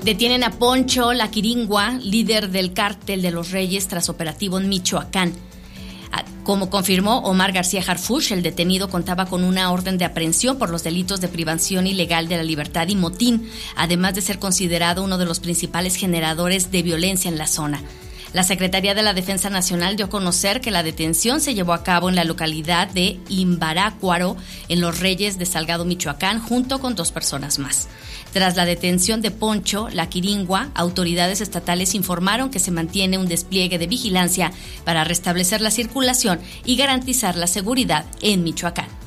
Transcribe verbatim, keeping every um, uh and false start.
Detienen a Poncho Laquiringua, líder del Cártel de los Reyes, tras operativo en Michoacán. Como confirmó Omar García Harfuch, el detenido contaba con una orden de aprehensión por los delitos de privación ilegal de la libertad y motín, además de ser considerado uno de los principales generadores de violencia en la zona. La Secretaría de la Defensa Nacional dio a conocer que la detención se llevó a cabo en la localidad de Imbarácuaro, en Los Reyes de Salgado, Michoacán, junto con dos personas más. Tras la detención de Poncho Laquiringua, autoridades estatales informaron que se mantiene un despliegue de vigilancia para restablecer la circulación y garantizar la seguridad en Michoacán.